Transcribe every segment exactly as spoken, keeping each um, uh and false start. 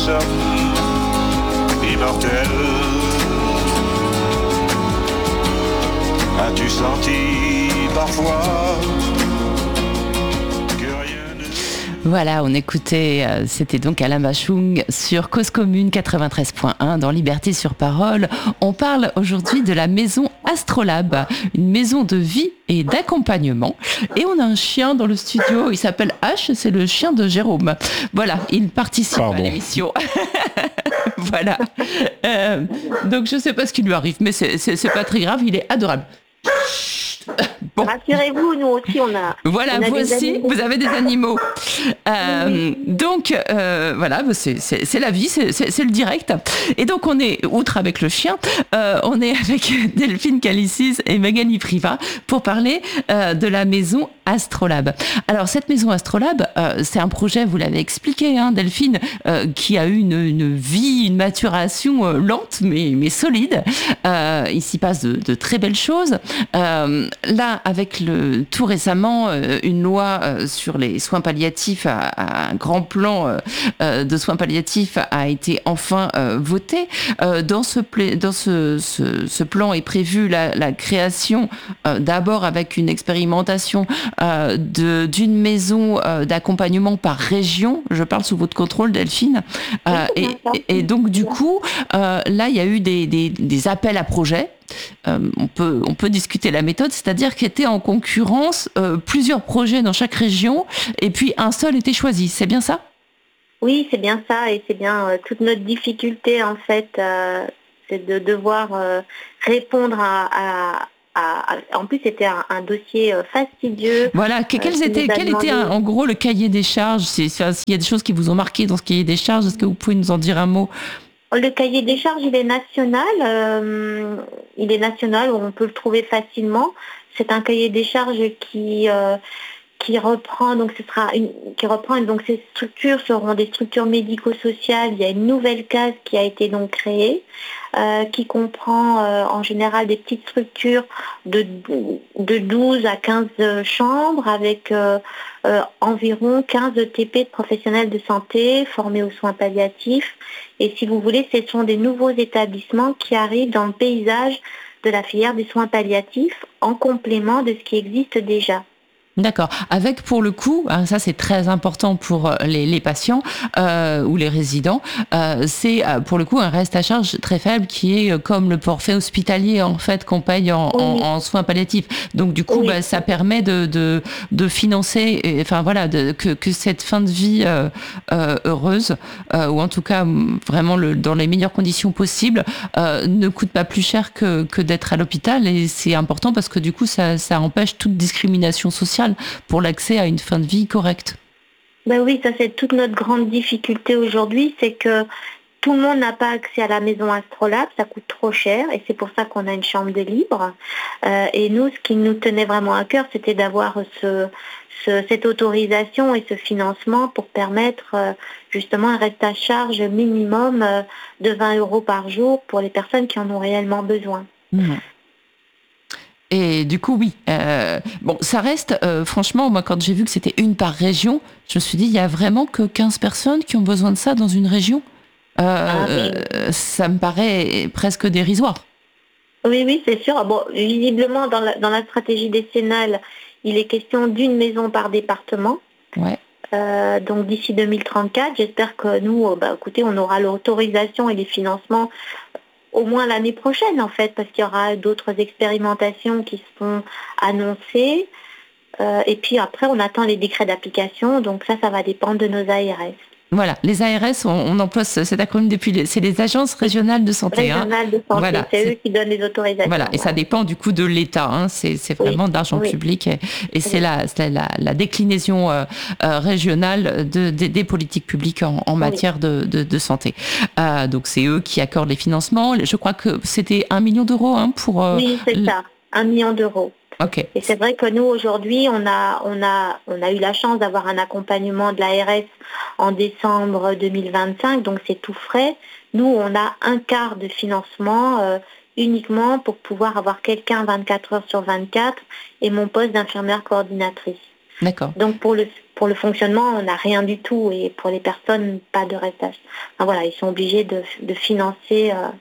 sommes immortels. As-tu senti parfois que rien ne... Voilà, on écoutait, euh, c'était donc Alain Bachung sur Cause Commune quatre-vingt-treize point un dans Liberté sur Parole. On parle aujourd'hui de la maison Astrolabe, une maison de vie et d'accompagnement. Et on a un chien dans le studio, il s'appelle H, c'est le chien de Jérôme. Voilà, il participe Pardon. à l'émission. Voilà. Euh, donc je sais pas ce qui lui arrive, mais c'est, c'est, c'est pas très grave, il est adorable. Bon. Rassurez-vous, nous aussi, on a. Voilà, on a vous des aussi, animaux. vous avez des animaux. Euh, donc, euh, voilà, c'est, c'est, c'est la vie, c'est, c'est, c'est le direct. Et donc, on est, outre avec le chien, euh, on est avec Delphine Calicis et Magali Privat pour parler euh, de la maison Astrolabe. Alors, cette maison Astrolabe, euh, c'est un projet, vous l'avez expliqué, hein, Delphine, euh, qui a eu une, une vie, une maturation euh, lente, mais, mais solide. Euh, il s'y passe de, de très belles choses. Euh, là, avec le, tout récemment, euh, une loi euh, sur les soins palliatifs, à, à un grand plan euh, euh, de soins palliatifs a été enfin euh, voté. Euh, dans ce, pla- dans ce, ce, ce plan est prévue la, la création, euh, d'abord avec une expérimentation euh, de, d'une maison euh, d'accompagnement par région. Je parle sous votre contrôle, Delphine. Euh, et, et, et donc, du coup, euh, là, il y a eu des, des, des appels à projets. Euh, on peut on peut discuter la méthode, c'est-à-dire qu'étaient en concurrence euh, plusieurs projets dans chaque région et puis un seul était choisi. C'est bien ça ? Oui, c'est bien ça, et c'est bien euh, toute notre difficulté en fait, euh, c'est de devoir euh, répondre à, à, à, à- En plus, c'était un, un dossier euh, fastidieux. Voilà. Que- Quels qui étaient nous a quel était demandé- un- en gros le cahier des charges ? C'est- c'est- S'il y a des choses qui vous ont marqué dans ce cahier des charges, est-ce que vous pouvez nous en dire un mot ? Le cahier des charges, il est national. euh, il est national, on peut le trouver facilement. C'est un cahier des charges qui euh, qui reprend donc ce sera une, qui reprend donc ces structures seront des structures médico-sociales. Il y a une nouvelle case qui a été donc créée, euh, qui comprend euh, en général des petites structures de de douze à quinze chambres avec euh, euh, environ quinze E T P de professionnels de santé formés aux soins palliatifs. Et si vous voulez, ce sont des nouveaux établissements qui arrivent dans le paysage de la filière des soins palliatifs en complément de ce qui existe déjà. D'accord. Avec pour le coup, hein, ça c'est très important pour euh, les, les patients euh, ou les résidents, euh, c'est euh, pour le coup un reste à charge très faible qui est euh, comme le forfait hospitalier en fait qu'on paye en, Oui. en, en soins palliatifs. Donc du coup, Oui. bah, ça permet de, de, de financer, et, enfin voilà, de, que, que cette fin de vie euh, euh, heureuse euh, ou en tout cas vraiment le, dans les meilleures conditions possibles euh, ne coûte pas plus cher que, que d'être à l'hôpital et c'est important parce que du coup ça, ça empêche toute discrimination sociale pour l'accès à une fin de vie correcte. Ben oui, ça c'est toute notre grande difficulté aujourd'hui, c'est que tout le monde n'a pas accès à la maison Astrolabe, ça coûte trop cher et c'est pour ça qu'on a une chambre de libre. Euh, et nous, ce qui nous tenait vraiment à cœur, c'était d'avoir ce, ce- cette autorisation et ce financement pour permettre euh, justement un reste à charge minimum euh, de vingt euros par jour pour les personnes qui en ont réellement besoin. Mmh. Et du coup, oui. Euh, bon, ça reste, euh, franchement, moi, quand j'ai vu que c'était une par région, je me suis dit, il y a vraiment que quinze personnes qui ont besoin de ça dans une région. Euh, Ah oui. euh, ça me paraît presque dérisoire. Oui, oui, c'est sûr. Bon, visiblement, dans la, dans la stratégie décennale, il est question d'une maison par département. Ouais. Euh, donc d'ici deux mille trente-quatre, j'espère que nous, euh, bah, écoutez, on aura l'autorisation et les financements au moins l'année prochaine en fait, parce qu'il y aura d'autres expérimentations qui seront annoncées. Euh, et puis après, on attend les décrets d'application, donc ça, ça va dépendre de nos A R S. Voilà, les A R S, on, on emploie ce- cet acronyme depuis, les- c'est les agences régionales de santé. Hein. Régionales de santé, Voilà, c'est c'est- eux qui donnent les autorisations. Voilà, et ça dépend du coup de l'État. Hein. C'est, c'est vraiment Oui, d'argent oui. public et, et c'est Oui. la, c'est la, la déclinaison euh, euh, régionale de, des, des politiques publiques en, en matière de, de, de santé. Euh, donc c'est eux qui accordent les financements. Je crois que c'était un million d'euros hein, pour. euh, Oui, c'est l- ça, un million d'euros. Ok. Et c'est vrai que nous, aujourd'hui, on a, on a, on a eu la chance d'avoir un accompagnement de l'A R S en décembre deux mille vingt-cinq, donc c'est tout frais. Nous, on a un quart de financement euh, uniquement pour pouvoir avoir quelqu'un vingt-quatre heures sur vingt-quatre et mon poste d'infirmière coordinatrice. D'accord. Donc pour le, pour le fonctionnement, on n'a rien du tout, et pour les personnes, pas de reste à charge. Enfin, voilà, ils sont obligés de, de financer. Euh,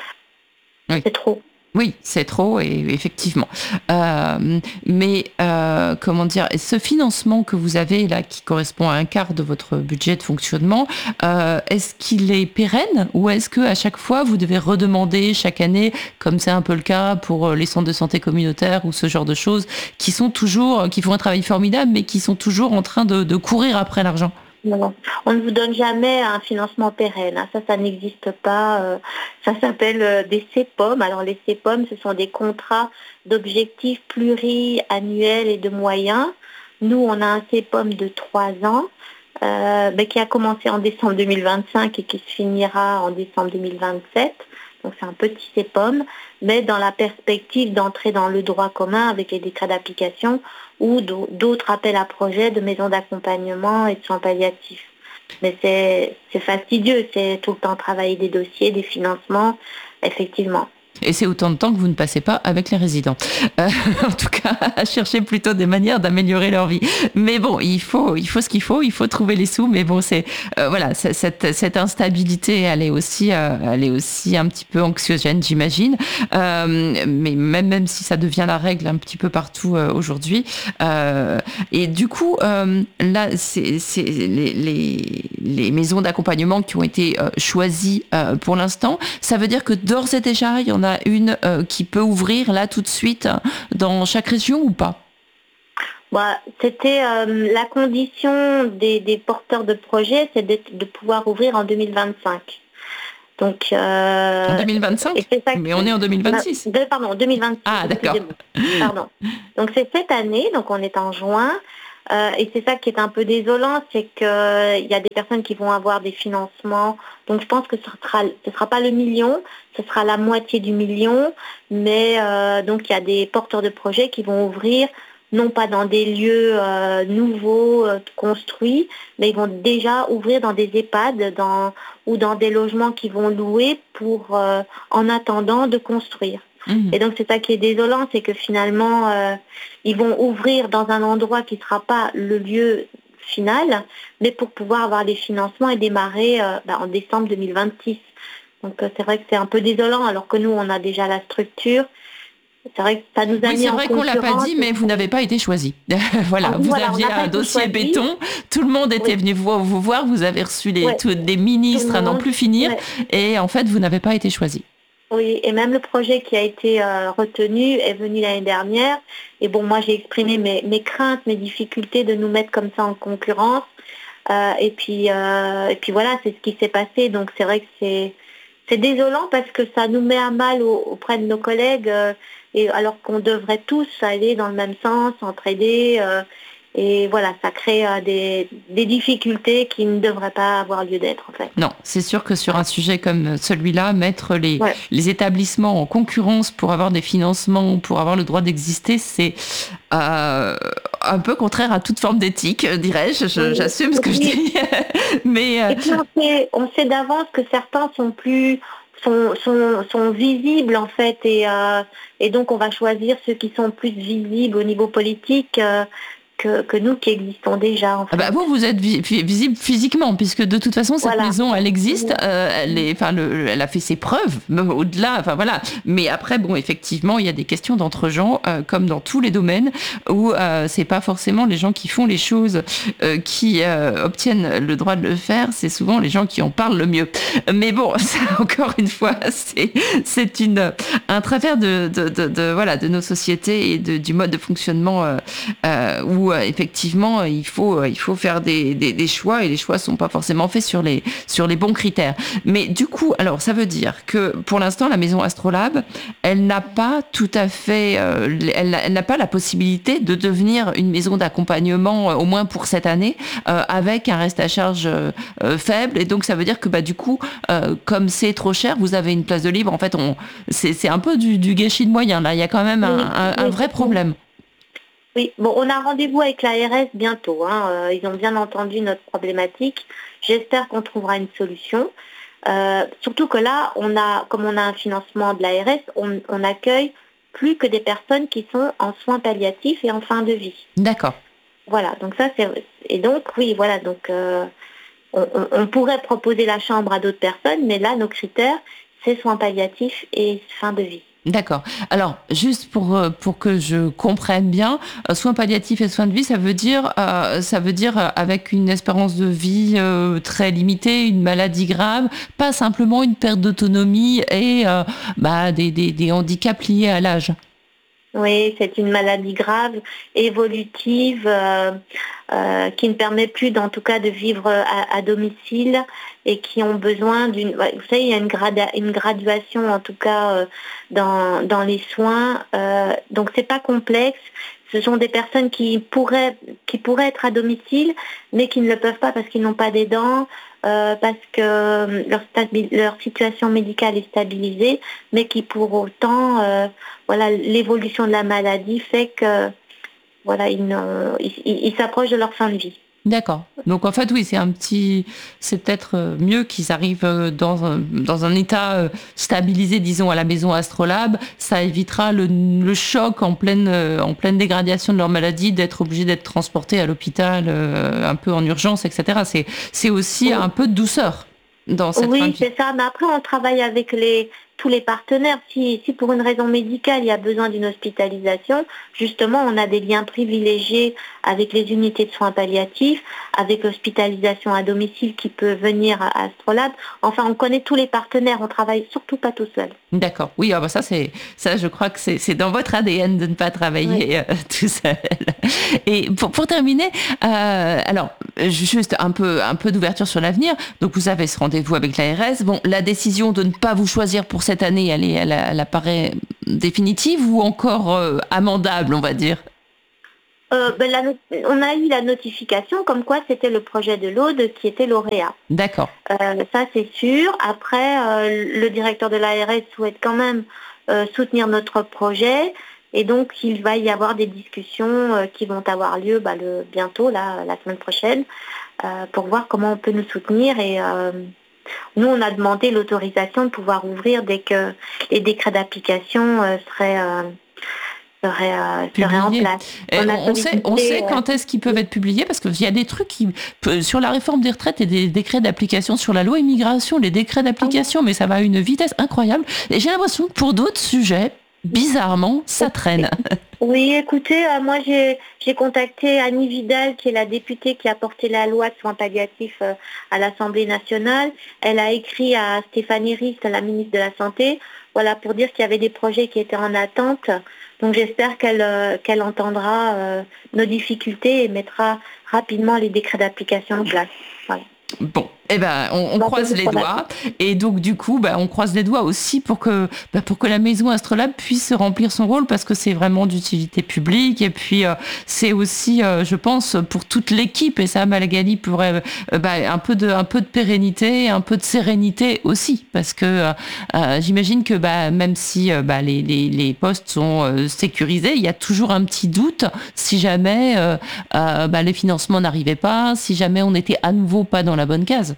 Oui. C'est trop. Oui, c'est trop, et effectivement. Euh, mais euh, comment dire, ce financement que vous avez là, qui correspond à un quart de votre budget de fonctionnement, euh, est-ce qu'il est pérenne, ou est-ce que à chaque fois vous devez redemander chaque année, comme c'est un peu le cas pour les centres de santé communautaires ou ce genre de choses, qui sont toujours, qui font un travail formidable, mais qui sont toujours en train de, de courir après l'argent? Non, on ne vous donne jamais un financement pérenne, hein. Ça, ça n'existe pas. euh, Ça s'appelle euh, des C P O M. Alors les C P O M, ce sont des contrats d'objectifs pluriannuels et de moyens. Nous, on a un C P O M de trois ans euh, ben, qui a commencé en décembre deux mille vingt-cinq et qui se finira en décembre deux mille vingt-sept. Donc c'est un petit C P O M, mais dans la perspective d'entrer dans le droit commun avec les décrets d'application ou d'autres appels à projets de maisons d'accompagnement et de soins palliatifs. Mais c'est c'est fastidieux, c'est tout le temps travailler des dossiers, des financements, effectivement. Et c'est autant de temps que vous ne passez pas avec les résidents. Euh, en tout cas, à chercher plutôt des manières d'améliorer leur vie. Mais bon, il faut, il faut ce qu'il faut, il faut trouver les sous. Mais bon, c'est euh, voilà, cette, cette instabilité, elle est aussi, euh, elle est aussi un petit peu anxiogène, j'imagine. Euh, mais même, même si ça devient la règle un petit peu partout euh, aujourd'hui. Euh, et du coup, euh, là, c'est, c'est les, les, les maisons d'accompagnement qui ont été euh, choisies euh, pour l'instant. Ça veut dire que d'ores et déjà, il y en a une euh, qui peut ouvrir là tout de suite dans chaque région ou pas? Bah, c'était euh, la condition des, des porteurs de projets, c'est de, de pouvoir ouvrir en deux mille vingt-cinq. Donc, euh, en deux mille vingt-cinq? et c'est ça Mais on est en deux mille vingt-six. De, pardon, deux mille vingt-six. Ah, d'accord. Pardon. Donc c'est cette année, donc on est en juin. Euh, et c'est ça qui est un peu désolant, c'est qu'il euh, y a des personnes qui vont avoir des financements. Donc je pense que ce sera, ce sera pas le million, ce sera la moitié du million. Mais euh, donc il y a des porteurs de projets qui vont ouvrir, non pas dans des lieux euh, nouveaux, euh, construits, mais ils vont déjà ouvrir dans des EHPAD dans, ou dans des logements qu'ils vont louer pour, euh, en attendant de construire. Mmh. Et donc c'est ça qui est désolant, c'est que finalement euh, ils vont ouvrir dans un endroit qui ne sera pas le lieu final, mais pour pouvoir avoir les financements et démarrer euh, bah, en décembre deux mille vingt-six. Donc euh, c'est vrai que c'est un peu désolant, alors que nous on a déjà la structure. C'est vrai que ça nous a oui, mis c'est vrai qu'on l'a pas dit, mais vous n'avez pas été choisi. voilà, ah, vous voilà, aviez un dossier béton, tout le monde était oui. venu vous, vous voir, vous avez reçu les, ouais. tout, des ministres à n'en plus finir, ouais. et en fait vous n'avez pas été choisi. Oui, et même le projet qui a été euh, retenu est venu l'année dernière. Et bon, moi j'ai exprimé mes, mes craintes, mes difficultés de nous mettre comme ça en concurrence. Euh, et puis, euh, et puis voilà, c'est ce qui s'est passé. Donc c'est vrai que c'est c'est désolant parce que ça nous met à mal au, auprès de nos collègues. Euh, et alors qu'on devrait tous aller dans le même sens, s'entraider. Euh, Et voilà, ça crée euh, des, des difficultés qui ne devraient pas avoir lieu d'être, en fait. Non, c'est sûr que sur un sujet comme celui-là, mettre les, ouais. les établissements en concurrence pour avoir des financements, pour avoir le droit d'exister, c'est euh, un peu contraire à toute forme d'éthique, dirais-je. Je, oui. J'assume ce que oui. je dis. Mais, euh... Et puis on sait, on sait d'avance que certains sont plus... Sont, sont, sont visibles en fait et, euh, et donc on va choisir ceux qui sont plus visibles au niveau politique euh, Que, que nous qui existons déjà. En fait. Ah bah vous, vous êtes vi- visible physiquement, puisque de toute façon, cette voilà. maison, elle existe, euh, elle, est, enfin, le, elle a fait ses preuves, même au-delà, enfin voilà. Mais après, bon, effectivement, il y a des questions d'entre gens, euh, comme dans tous les domaines, où euh, c'est pas forcément les gens qui font les choses euh, qui euh, obtiennent le droit de le faire, c'est souvent les gens qui en parlent le mieux. Mais bon, ça, encore une fois, c'est, c'est une, un travers de, de, de, de, voilà, de nos sociétés et de, du mode de fonctionnement euh, euh, où effectivement, il faut, il faut faire des, des, des choix et les choix sont pas forcément faits sur les, sur les bons critères. Mais du coup, alors, ça veut dire que pour l'instant, la maison Astrolabe, elle n'a pas tout à fait, euh, elle, elle n'a pas la possibilité de devenir une maison d'accompagnement, euh, au moins pour cette année, euh, avec un reste à charge euh, faible. Et donc, ça veut dire que bah, du coup, euh, comme c'est trop cher, vous avez une place de libre. En fait, on, c'est, c'est un peu du, du gâchis de moyens. Là, il y a quand même un, un, un vrai problème. Oui, bon, on a rendez-vous avec l'A R S bientôt. Hein. Euh, ils ont bien entendu notre problématique. J'espère qu'on trouvera une solution. Euh, surtout que là, on a, comme on a un financement de l'A R S, on, on accueille plus que des personnes qui sont en soins palliatifs et en fin de vie. D'accord. Voilà, donc ça, c'est, et donc, oui, voilà, donc euh, on, on, on pourrait proposer la chambre à d'autres personnes, mais là, nos critères, c'est soins palliatifs et fin de vie. D'accord. Alors, juste pour pour que je comprenne bien, euh, soins palliatifs et soins de vie, ça veut dire euh, ça veut dire euh, avec une espérance de vie euh, très limitée, une maladie grave, pas simplement une perte d'autonomie et euh, bah des, des des handicaps liés à l'âge. Oui, c'est une maladie grave, évolutive, euh, euh, qui ne permet plus, en tout cas, de vivre à, à domicile et qui ont besoin d'une... Vous savez, il y a une, grada, une graduation, en tout cas, euh, dans, dans les soins. Euh, donc, c'est pas complexe. Ce sont des personnes qui pourraient, qui pourraient être à domicile, mais qui ne le peuvent pas parce qu'ils n'ont pas d'aidants, euh, parce que leur, stabi- leur situation médicale est stabilisée, mais qui pour autant, euh, voilà, l'évolution de la maladie fait que, voilà, ils, ne- ils, ils- ils s'approchent de leur fin de vie. D'accord. Donc en fait, oui, c'est un petit, c'est peut-être mieux qu'ils arrivent dans un, dans un état euh, stabilisé, disons, à la maison Astrolabe. Ça évitera le, le choc en pleine, euh, en pleine dégradation de leur maladie, d'être obligés d'être transportés à l'hôpital euh, un peu en urgence, et cetera. C'est, c'est aussi Oui. un peu de douceur dans cette fin de Oui, vie. c'est ça. Mais après, on travaille avec les, tous les partenaires. Si, si pour une raison médicale, il y a besoin d'une hospitalisation, justement, on a des liens privilégiés avec les unités de soins palliatifs, avec l'hospitalisation à domicile qui peut venir à Astrolabe. Enfin, on connaît tous les partenaires. On travaille surtout pas tout seul. D'accord. Oui, ah bah ça, c'est, ça, je crois que c'est, c'est dans votre A D N de ne pas travailler Oui. euh, tout seul. Et pour, pour terminer, euh, alors, juste un peu, un peu d'ouverture sur l'avenir. Donc, vous avez ce rendez-vous avec l'A R S. Bon, la décision de ne pas vous choisir pour cette année, elle, est, elle, elle apparaît définitive ou encore euh, amendable, on va dire? Euh, ben, la not- on a eu la notification comme quoi c'était le projet de l'Aude qui était lauréat. D'accord. Euh, ça, c'est sûr. Après, euh, le directeur de l'A R S souhaite quand même euh, soutenir notre projet. Et donc, il va y avoir des discussions euh, qui vont avoir lieu bah, le, bientôt, là, la semaine prochaine, euh, pour voir comment on peut nous soutenir. Et euh, nous, on a demandé l'autorisation de pouvoir ouvrir dès que les décrets d'application euh, seraient... Euh, serait, euh, serait en Publié. place. Et On a on sait, on sollicité, sait euh, quand est-ce qu'ils peuvent être publiés parce qu'il y a des trucs qui, peu- sur la réforme des retraites et des décrets d'application sur la loi immigration, les décrets d'application, mais ça va à une vitesse incroyable. Et j'ai l'impression que pour d'autres sujets, bizarrement, ça traîne. Oui, écoutez, euh, moi j'ai j'ai contacté Annie Vidal, qui est la députée qui a porté la loi de soins palliatifs euh, à l'Assemblée nationale. Elle a écrit à Stéphanie Rist, la ministre de la Santé, voilà, pour dire qu'il y avait des projets qui étaient en attente. Donc j'espère qu'elle euh, qu'elle entendra euh, nos difficultés et mettra rapidement les décrets d'application en place. Voilà. Bon, eh ben, on, on Bah, croise c'est les pour la- doigts. Et donc, du coup, bah, on croise les doigts aussi pour que, bah, pour que la maison Astrolabe puisse remplir son rôle parce que c'est vraiment d'utilité publique. Et puis, euh, c'est aussi, euh, je pense, pour toute l'équipe. Et ça, Malagali pourrait, euh, bah, un peu de, un peu de pérennité, un peu de sérénité aussi. Parce que euh, euh, j'imagine que, bah, même si euh, bah, les, les, les postes sont euh, sécurisés, il y a toujours un petit doute si jamais euh, euh, bah, les financements n'arrivaient pas, si jamais on n'était à nouveau pas dans la bonne case.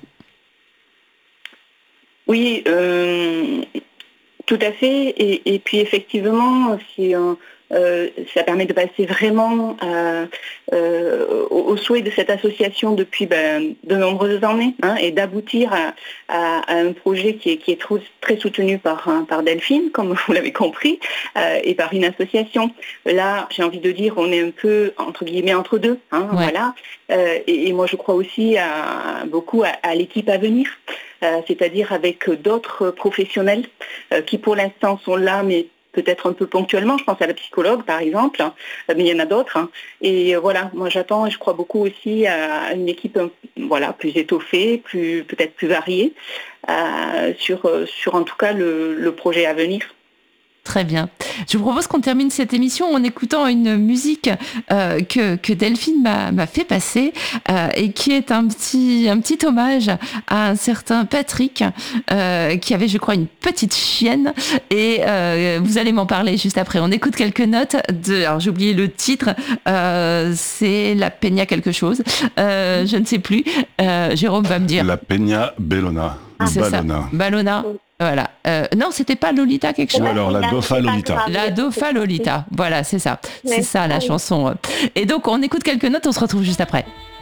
Oui, euh, tout à fait. Et, et puis effectivement, si, euh, euh, ça permet de passer vraiment euh, euh, au, au souhait de cette association depuis ben, de nombreuses années hein, et d'aboutir à, à, à un projet qui est, qui est trop, très soutenu par, par Delphine, comme vous l'avez compris, euh, et par une association. Là, j'ai envie de dire, on est un peu, entre guillemets, entre deux. Hein, Ouais. voilà. Euh, et, et moi, je crois aussi à, beaucoup à, à l'équipe à venir. Euh, c'est-à-dire avec d'autres professionnels euh, qui pour l'instant sont là, mais peut-être un peu ponctuellement, je pense à la psychologue par exemple, hein, mais il y en a d'autres. Hein. Et euh, voilà, moi j'attends et je crois beaucoup aussi à une équipe euh, voilà, plus étoffée, plus, peut-être plus variée, euh, sur, sur en tout cas le, le projet à venir. Très bien. Je vous propose qu'on termine cette émission en écoutant une musique euh, que, que Delphine m'a, m'a fait passer euh, et qui est un petit, un petit hommage à un certain Patrick euh, qui avait, je crois, une petite chienne et euh, vous allez m'en parler juste après. On écoute quelques notes de... Alors, j'ai oublié le titre. Euh, c'est La Peña quelque chose. Euh, je ne sais plus. Euh, Jérôme va me dire. La Peña Bellona. C'est Ballona. ça. Ballona. Voilà. Euh, non, c'était pas Lolita quelque chose. Ou alors la Dofa Lolita. La Dofa Lolita. Voilà, c'est ça. C'est Ouais. ça la Ah oui. chanson. Et donc, on écoute quelques notes, on se retrouve juste après.